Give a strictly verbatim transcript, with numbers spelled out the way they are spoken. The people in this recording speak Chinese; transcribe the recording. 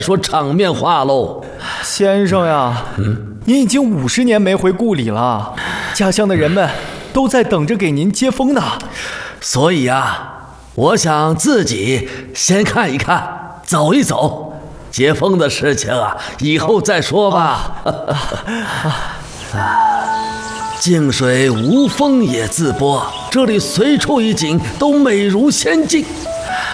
说场面话喽。 先生呀，嗯，您已经五十年没回故里了，家乡的人们都在等着给您接风呢。 所以啊，我想自己先看一看，走一走，接风的事情啊，以后再说吧。静水无风也自波，这里随处一景都美如仙境。